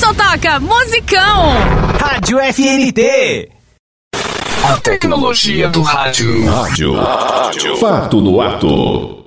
só toca musicão. Rádio FNT. A tecnologia do rádio. Rádio. Fato no ato.